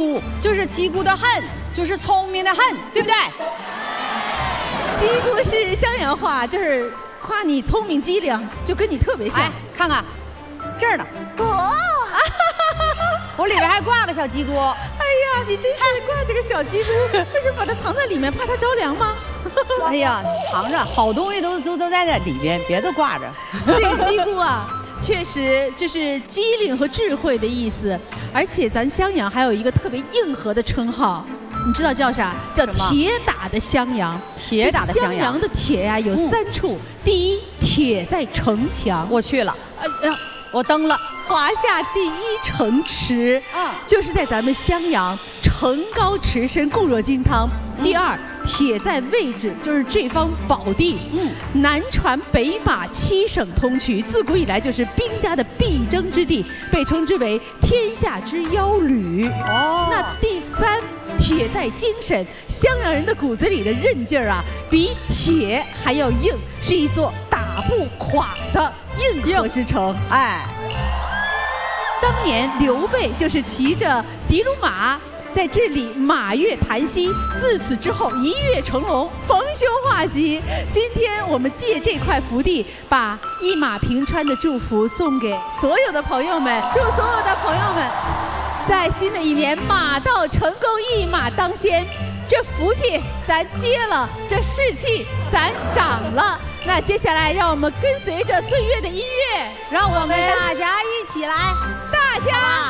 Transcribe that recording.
姑，就是击鼓的很，就是聪明的很，对不对？ 击鼓是襄阳话，就是夸你聪明机灵，就跟你特别像。 哎，看看这儿呢。 哦， 我里边还挂个小击鼓。 哎呀，你真是挂这个小击鼓，为什么把它藏在里面？怕它着凉吗？ 哎呀，藏着好东西都在这里边，别都挂着。 这个击鼓啊，确实就是机灵和智慧的意思。而且咱襄阳还有一个特别硬核的称号，你知道叫啥？叫铁打的襄阳。 铁打的襄阳。 襄阳的铁呀有3处，第一，铁在城墙。 我去了，我登了。 华夏第1城池，就是在咱们襄阳，城高池深，固若金汤。第二，铁在位置，就是这方宝地，南传北马，7省通衢，自古以来就是兵家的必争之地，被称之为天下之腰旅。哦，那第3，铁在精神，襄阳人的骨子里的韧劲儿啊，比铁还要硬，是一座打不垮的硬核之城。哎。当年刘备就是骑着的卢马在这里马跃檀溪，自此之后一跃成龙，逢凶化吉。今天我们借这块福地，把一马平川的祝福送给所有的朋友们，祝所有的朋友们在新的一年马到成功，一马当先。这福气咱接了，这士气咱长了。那接下来让我们跟随着岁月的音乐， 让我们大家一起来， 大家